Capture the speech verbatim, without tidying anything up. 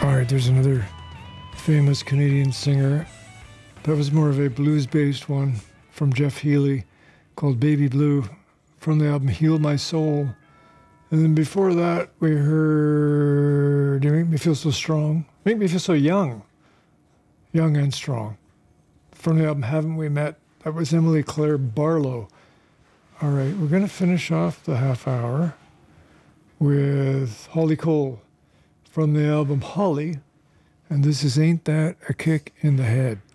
All right, there's another famous Canadian singer. That was more of a blues-based one from Jeff Healey called Baby Blue from the album Heal My Soul. And then before that, we heard You Make Me Feel So Strong, Make Me Feel So Young, Young and Strong, from the album Haven't We Met? That was Emily Claire Barlow. All right, we're going to finish off the half hour with Holly Cole from the album Holly, and this is Ain't That a Kick in the Head.